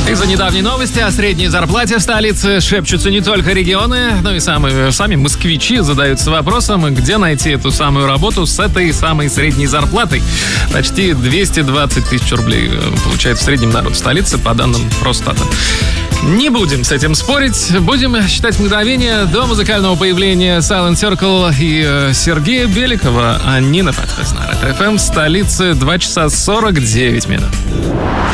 Из-за недавней новости о средней зарплате в столице шепчутся не только регионы, но и сами москвичи задаются вопросом, где найти эту самую работу с этой самой средней зарплатой. Почти 220 тысяч рублей получает в среднем народ в столице, по данным Росстата. Не будем с этим спорить, будем считать мгновение до музыкального появления Silent Circle и Сергея Беликова. Нина Патхас на Ретро ФМ в столице 2 часа 49 минут.